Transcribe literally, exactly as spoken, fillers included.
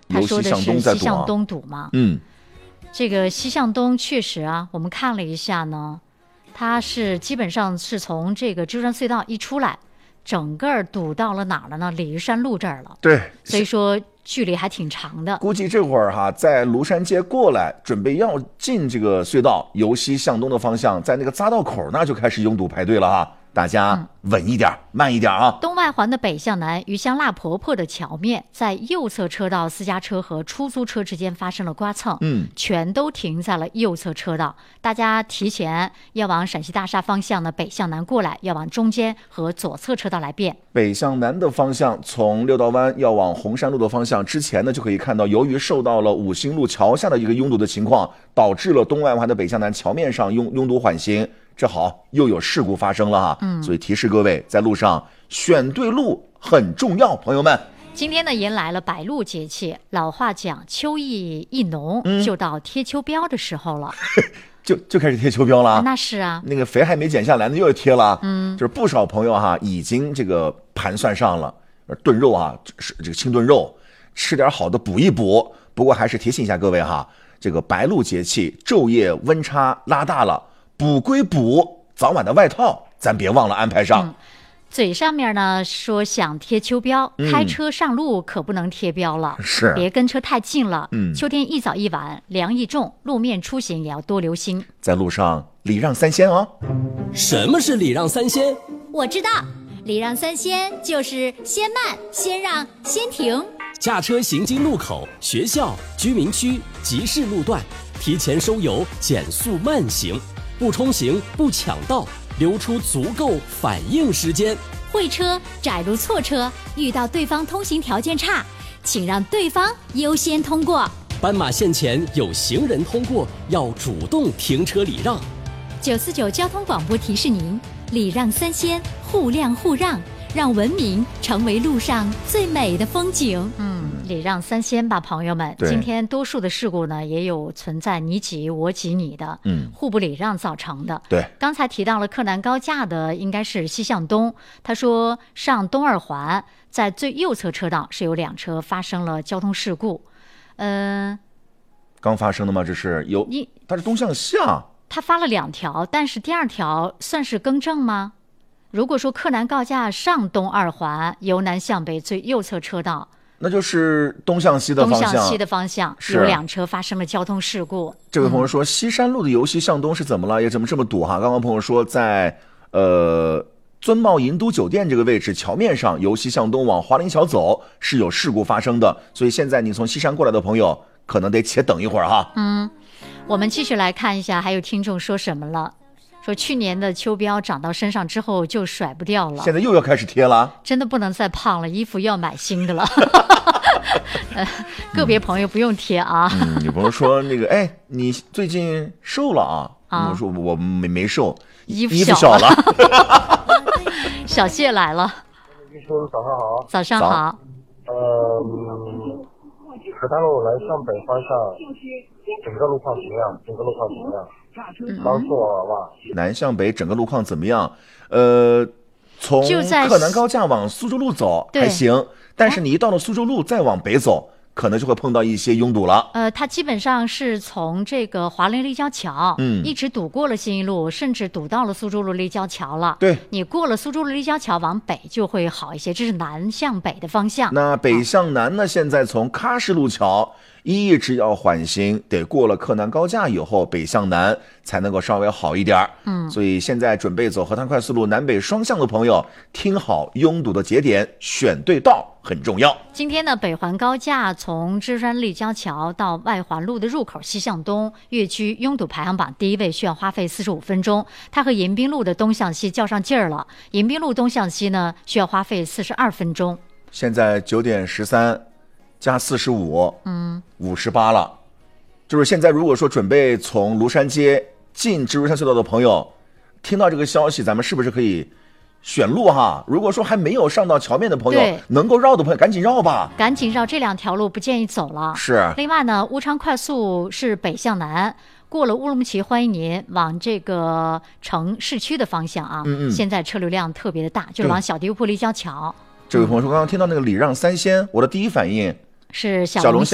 他说的是西向东堵嘛。 嗯， 这个西向东确实啊，我们看了一下呢，它是基本上是从这个芝山隧道一出来，整个堵到了哪儿了呢？鲤鱼山路这儿了。 对， 所以说距离还挺长的。 估计这会儿哈，在庐山街过来，准备要进这个隧道，由西向东的方向，在那个匝道口那就开始拥堵排队了哈。大家稳一点、嗯、慢一点啊！ 东外环的北向南鱼香辣婆婆的桥面，在右侧车道私家车和出租车之间发生了刮蹭， 嗯， 全都停在了右侧车道。大家提前要往陕西大厦方向呢北向南过来，要往中间和左侧车道来变。 北向南的方向，从六道湾要往红山路的方向，之前呢就可以看到，由于受到了五星路桥下的一个拥堵的情况，导致了东外环的北向南桥面上拥拥堵缓行。这好，又有事故发生了哈， 嗯， 所以提示各位在路上选对路很重要，朋友们。 今天呢，迎来了白露节气，老话讲秋意一浓， 嗯、 就到贴秋膘的时候了， 就就开始贴秋膘了、啊。 那是啊， 那个肥还没减下来呢，又要贴了。 嗯， 就是不少朋友哈，已经这个盘算上了炖肉啊，是这个清炖肉，吃点好的补一补。不过还是提醒一下各位哈，这个白露节气昼夜温差拉大了。补归补，早晚的外套咱别忘了安排上。 嗯、嘴上面呢说想贴秋膘、嗯，开车上路可不能贴标了， 是别跟车太近了。 嗯， 秋天一早一晚凉意重，路面出行也要多留心， 在路上礼让三先哦。 什么是礼让三先？ 我知道，礼让三先就是先慢、先让、先停。 驾车行经路口、学校、居民区、集市路段，提前收油，减速慢行。不冲行，不抢道，留出足够反应时间。 会车窄路错车，遇到对方通行条件差，请让对方优先通过。 斑马线前有行人通过，要主动停车礼让。 九四九交通广播提示您：礼让三先，互谅互让，让文明成为路上最美的风景。 嗯。礼让三先吧，朋友们。今天多数的事故呢，也有存在你挤我挤你的， 嗯， 互不礼让造成的。 对， 刚才提到了克南高架的，应该是西向东。他说上东二环在最右侧车道是有两车发生了交通事故，嗯、呃， 刚发生的吗？这是有，它是东向西啊。 他发了两条，但是第二条算是更正吗？如果说克南高架上东二环由南向北最右侧车道。 那就是东向西的方向， 东向西的方向有两车发生了交通事故。 这位朋友说，嗯、西山路的由西向东是怎么了？也怎么这么堵哈？刚刚朋友说在呃尊茂银都酒店这个位置桥面上，由西向东往华林桥走是有事故发生的，所以现在你从西山过来的朋友可能得且等一会儿哈。 嗯，我们继续来看一下，还有听众说什么了？说去年的秋膘长到身上之后就甩不掉了， 现在又要开始贴了， 真的不能再胖了，衣服要买新的了。呃、个别朋友不用贴啊。 嗯，有朋友说那个，哎，你最近瘦了啊？啊我说我没没瘦， 衣服衣服小了。 小谢来了， 玉叔早上好。 早上好。 呃，河滩路来向北方向，整个路况怎么样？整个路况怎么样？刚做吧。 南向北整个路况怎么样？呃，从克南高架往苏州路走还行，但是你一到了苏州路再往北走，可能就会碰到一些拥堵了。 呃，它基本上是从这个华林立交桥， 嗯， 一直堵过了新一路，甚至堵到了苏州路立交桥了。 对， 你过了苏州路立交桥往北就会好一些，这是南向北的方向。 那北向南呢？啊、现在从喀什路桥一直要缓行，得过了克南高架以后，北向南才能够稍微好一点。 嗯， 所以现在准备走河滩快速路南北双向的朋友，听好拥堵的节点，选对道很重要。 今天呢，北环高架从芝山立交桥到外环路的入口西向东，越区拥堵排行榜第一位需要花费四十五分钟，它和迎宾路的东向西较上劲儿了。迎宾路东向西呢，需要花费四十二分钟。 现在九点十三。加四十五， 嗯， 五十八了。就是现在，如果说准备从庐山街进芝如山隧道的朋友，听到这个消息，咱们是不是可以选路哈？如果说还没有上到桥面的朋友，能够绕的朋友，赶紧绕吧， 赶紧绕，这两条路不建议走了。 是。 另外呢，乌昌快速是北向南，过了乌鲁木齐，欢迎您往这个城市区的方向啊。 嗯嗯。 现在车流量特别的大，就是往小地铺立交桥。 这位朋友说，刚刚听到那个礼让三先，我的第一反应是小龙